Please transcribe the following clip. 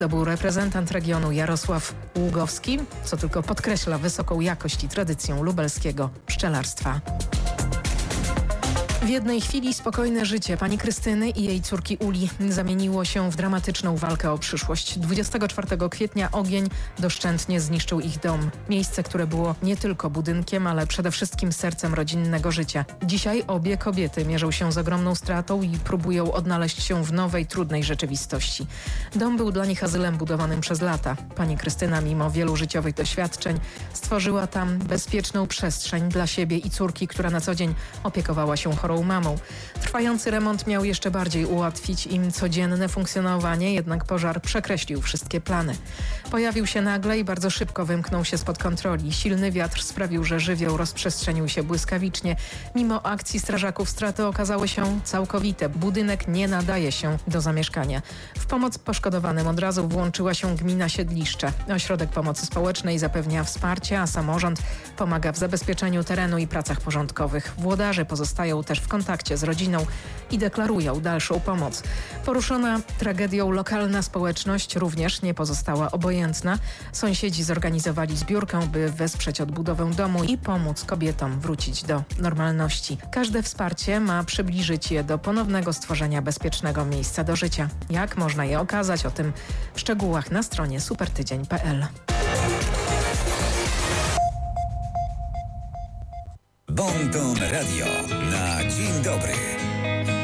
To był reprezentant regionu Jarosław Ługowski, co tylko podkreśla wysoką jakość i tradycję lubelskiego pszczelarstwa. W jednej chwili spokojne życie pani Krystyny i jej córki Uli zamieniło się w dramatyczną walkę o przyszłość. 24 kwietnia ogień doszczętnie zniszczył ich dom. Miejsce, które było nie tylko budynkiem, ale przede wszystkim sercem rodzinnego życia. Dzisiaj obie kobiety mierzą się z ogromną stratą i próbują odnaleźć się w nowej, trudnej rzeczywistości. Dom był dla nich azylem budowanym przez lata. Pani Krystyna, mimo wielu życiowych doświadczeń, stworzyła tam bezpieczną przestrzeń dla siebie i córki, która na co dzień opiekowała się chorą mamą. Trwający remont miał jeszcze bardziej ułatwić im codzienne funkcjonowanie, jednak pożar przekreślił wszystkie plany. Pojawił się nagle i bardzo szybko wymknął się spod kontroli. Silny wiatr sprawił, że żywioł rozprzestrzenił się błyskawicznie. Mimo akcji strażaków straty okazały się całkowite. Budynek nie nadaje się do zamieszkania. W pomoc poszkodowanym od razu włączyła się gmina Siedliszcze. Ośrodek Pomocy Społecznej zapewnia wsparcie, a samorząd pomaga w zabezpieczeniu terenu i pracach porządkowych. Włodarze pozostają też w kontakcie z rodziną i deklarują dalszą pomoc. Poruszona tragedią lokalna społeczność również nie pozostała obojętna. Sąsiedzi zorganizowali zbiórkę, by wesprzeć odbudowę domu i pomóc kobietom wrócić do normalności. Każde wsparcie ma przybliżyć je do ponownego stworzenia bezpiecznego miejsca do życia. Jak można je okazać? O tym w szczegółach na stronie supertydzień.pl. Bon Ton Radio na dzień dobry.